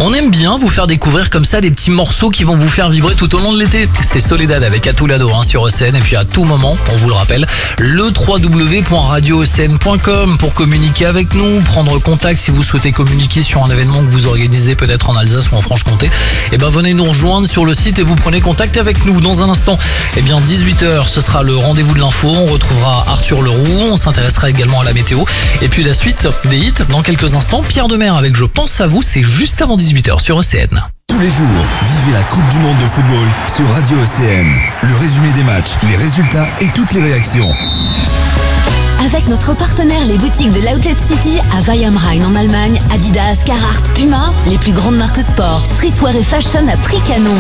On aime bien vous faire découvrir comme ça des petits morceaux qui vont vous faire vibrer tout au long de l'été. C'était Soledad avec A tout l'ado sur ECN. Et puis à tout moment, on vous le rappelle, le www.radioecn.com pour communiquer avec nous, prendre contact si vous souhaitez communiquer sur un événement que vous organisez peut-être en Alsace ou en Franche-Comté. Venez nous rejoindre sur le site et vous prenez contact avec nous. Dans un instant, 18h, ce sera le rendez-vous de l'info. On retrouvera Arthur Leroux. On s'intéressera également à la météo. Et puis la suite des hits dans quelques instants. Pierre Demer avec Je pense à vous. C'est juste avant 18h sur ECN. Tous les jours, vivez la Coupe du Monde de football sur Radio ECN. Le résumé des matchs, les résultats et toutes les réactions. Avec notre partenaire, les boutiques de l'Outlet City à Weiham-Rhein en Allemagne, Adidas, Carhartt, Puma, les plus grandes marques sport, streetwear et fashion à prix canon.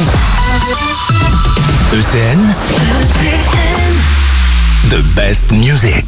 ECN, The Best Music.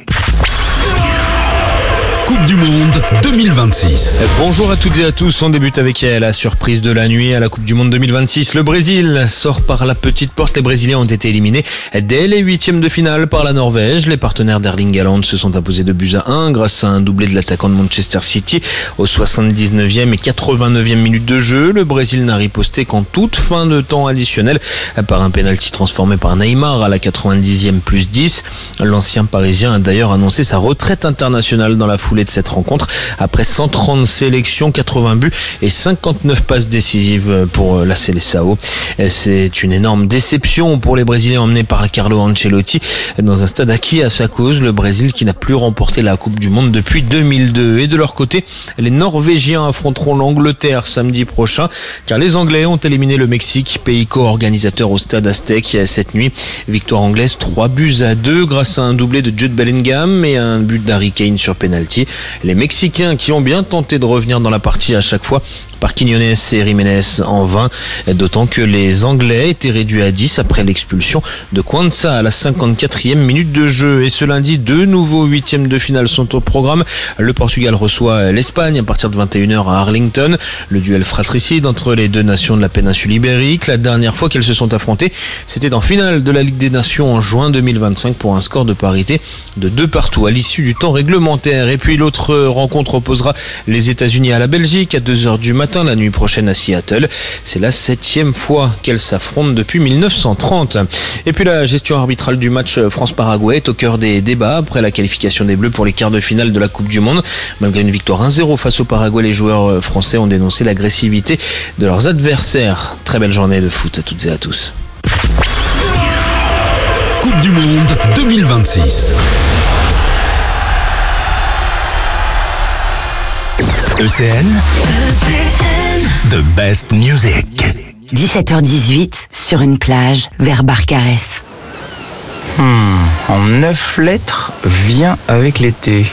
Coupe du Monde 2026. Bonjour à toutes et à tous, on débute avec la surprise de la nuit à la Coupe du Monde 2026. Le Brésil sort par la petite porte. Les Brésiliens ont été éliminés dès les huitièmes de finale par la Norvège. Les partenaires d'Erling Haaland se sont imposés 2-1 grâce à un doublé de l'attaquant de Manchester City aux 79e et 89e minutes de jeu. Le Brésil n'a riposté qu'en toute fin de temps additionnel par un pénalty transformé par Neymar à la 90e plus 10. L'ancien Parisien a d'ailleurs annoncé sa retraite internationale dans la foulée de cette rencontre après 130 sélections, 80 buts et 59 passes décisives pour la Seleção. C'est une énorme déception pour les Brésiliens emmenés par Carlo Ancelotti dans un stade acquis à sa cause, le Brésil qui n'a plus remporté la Coupe du Monde depuis 2002. Et de leur côté, les Norvégiens affronteront l'Angleterre samedi prochain car les Anglais ont éliminé le Mexique, pays co-organisateur au stade Aztec cette nuit. Victoire anglaise 3-2 grâce à un doublé de Jude Bellingham et un but d'Harry Kane sur penalty. Les Mexicains qui ont bien tenté de revenir dans la partie à chaque fois par Quiñones et Jiménez en vain, d'autant que les Anglais étaient réduits à 10 après l'expulsion de Quansah à la 54e minute de jeu. Et ce lundi, 2 nouveaux huitièmes de finale sont au programme. Le Portugal reçoit l'Espagne à partir de 21h à Arlington. Le duel fratricide entre les deux nations de la péninsule ibérique. La dernière fois qu'elles se sont affrontées, c'était en finale de la Ligue des Nations en juin 2025 pour un score de parité de 2-2 à l'issue du temps réglementaire. Et puis l'autre rencontre opposera les États-Unis à la Belgique à 2h du matin la nuit prochaine à Seattle. C'est la 7e fois qu'elles s'affrontent depuis 1930. Et puis la gestion arbitrale du match France-Paraguay est au cœur des débats après la qualification des Bleus pour les quarts de finale de la Coupe du Monde. Malgré une victoire 1-0 face au Paraguay, les joueurs français ont dénoncé l'agressivité de leurs adversaires. Très belle journée de foot à toutes et à tous. Coupe du Monde 2026. ECN, The Best Music. 17h18 sur une plage vers Barcarès. En 9 lettres, vient avec l'été.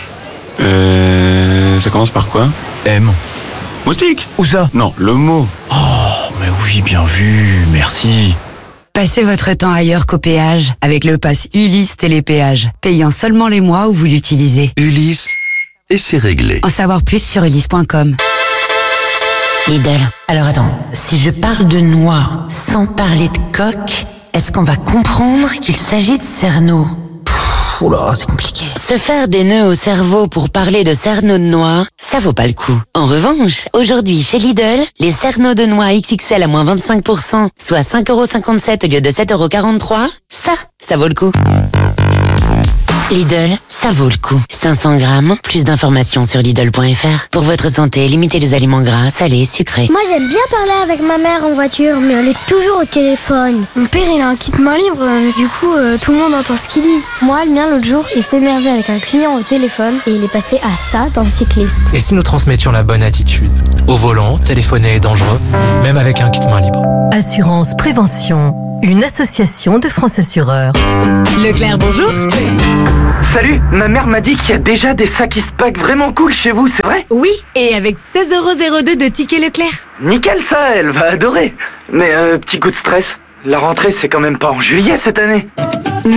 Ça commence par quoi? M. Moustique? Où ça? Non, le mot. Oh, mais oui, bien vu, merci. Passez votre temps ailleurs qu'au péage avec le pass Ulysse Télépéage, payant seulement les mois où vous l'utilisez. Ulysse, et c'est réglé. En savoir plus sur ulysse.com. Lidl. Alors attends, si je parle de noix sans parler de coque, est-ce qu'on va comprendre qu'il s'agit de cerneau? Oula, c'est compliqué. Se faire des nœuds au cerveau pour parler de cerneau de noix, ça vaut pas le coup. En revanche, aujourd'hui chez Lidl, les cerneaux de noix XXL à moins 25%, soit 5,57€ au lieu de 7,43€, ça vaut le coup. Lidl, ça vaut le coup. 500 grammes, plus d'informations sur Lidl.fr. Pour votre santé, limitez les aliments gras, salés, sucrés. Moi j'aime bien parler avec ma mère en voiture, mais elle est toujours au téléphone. Mon père il a un kit main libre, du coup tout le monde entend ce qu'il dit. Moi le mien l'autre jour, il s'énervait avec un client au téléphone et il est passé à ça d'un cycliste. Et si nous transmettions la bonne attitude? Au volant, téléphoner est dangereux, même avec un kit main libre. Assurance Prévention, une association de France Assureurs. Leclerc, bonjour. Salut, ma mère m'a dit qu'il y a déjà des sacs Eastpak vraiment cool chez vous, c'est vrai? Oui, et avec 16,02€ de tickets Leclerc. Nickel ça, elle va adorer. Mais petit coup de stress, la rentrée c'est quand même pas en juillet cette année.